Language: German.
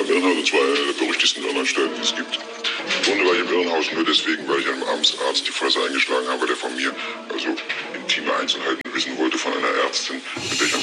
im Irrenhaus, und zwar einer der berüchtigsten Irrenanstalten, die es gibt. Im Grunde war ich im Irrenhaus nur deswegen, weil ich einem Amtsarzt die Fresse eingeschlagen habe, der von mir also intime Einzelheiten wissen wollte von einer Ärztin, mit der ich